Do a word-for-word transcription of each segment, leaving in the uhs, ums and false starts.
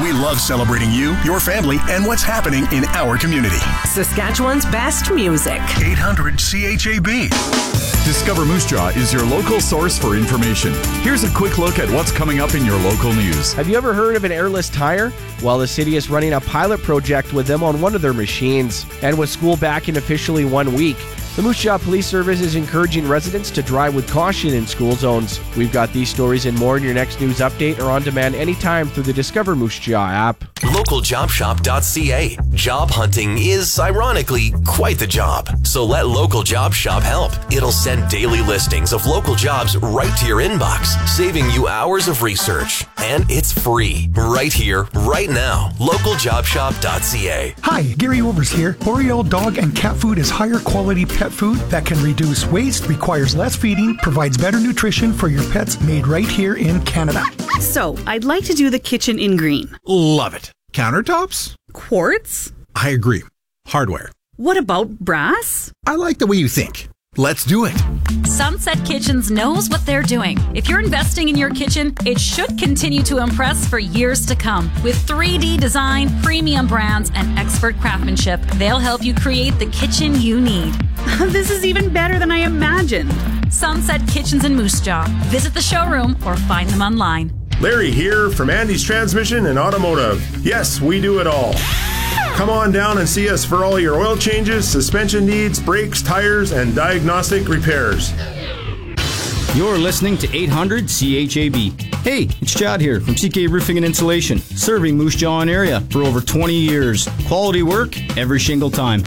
We love celebrating you, your family, and what's happening in our community. Saskatchewan's best music. eight hundred C H A B. Discover Moose Jaw is your local source for information. Here's a quick look at what's coming up in your local news. Have you ever heard of an airless tire? Well, the city is running a pilot project with them on one of their machines. And with school back in officially one week, the Moose Jaw Police Service is encouraging residents to drive with caution in school zones. We've got these stories and more in your next news update or on demand anytime through the Discover Moose Jaw app. local job shop dot c a. Job hunting is, ironically, quite the job. So let Local Job Shop help. It'll send daily listings of local jobs right to your inbox, saving you hours of research. And it's free, right here, right now. local job shop dot c a. Hi, Gary Overs here. Boreal dog and cat food is higher quality pet food that can reduce waste, requires less feeding, provides better nutrition for your pets, made right here in Canada. So, I'd like to do the kitchen in green. Love it. Countertops? Quartz? I agree. Hardware. What about brass? I like the way you think. Let's do it. Sunset Kitchens knows what they're doing. If you're investing in your kitchen, it should continue to impress for years to come. With three D design, premium brands, and expert craftsmanship, they'll help you create the kitchen you need. This is even better than I imagined. Sunset Kitchens in Moose Jaw. Visit the showroom or find them online. Larry here from Andy's Transmission and Automotive. Yes, we do it all. Come on down and see us for all your oil changes, suspension needs, brakes, tires, and diagnostic repairs. You're listening to eight hundred C H A B. Hey, it's Chad here from C K Roofing and Insulation, serving Moose Jaw and area for over twenty years. Quality work every shingle time.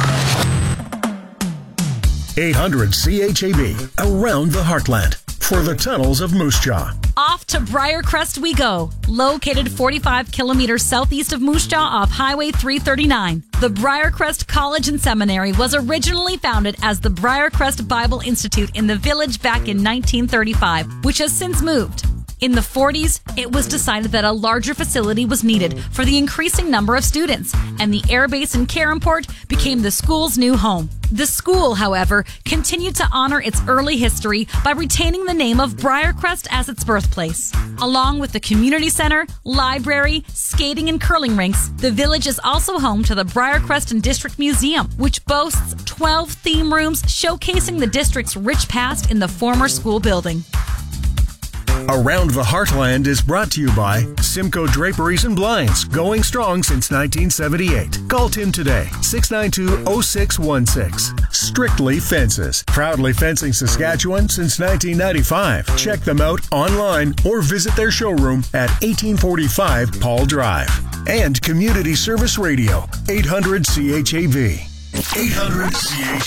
eight hundred C H A B, around the heartland, for the tunnels of Moose Jaw. Off to Briarcrest we go. Located forty-five kilometers southeast of Moose Jaw off Highway three thirty-nine. The Briarcrest College and Seminary was originally founded as the Briarcrest Bible Institute in the village back in nineteen thirty-five, which has since moved. In the forties, it was decided that a larger facility was needed for the increasing number of students, and the air base in Caronport became the school's new home. The school, however, continued to honor its early history by retaining the name of Briarcrest as its birthplace. Along with the community center, library, skating, and curling rinks, the village is also home to the Briarcrest and District Museum, which boasts twelve theme rooms showcasing the district's rich past in the former school building. Around the Heartland is brought to you by Simcoe Draperies and Blinds, going strong since nineteen seventy-eight. Call Tim today, six nine two, oh six one six. Strictly Fences, proudly fencing Saskatchewan since nineteen ninety-five. Check them out online or visit their showroom at eighteen forty-five Paul Drive. And Community Service Radio, eight hundred C H A B. eight hundred C H A B.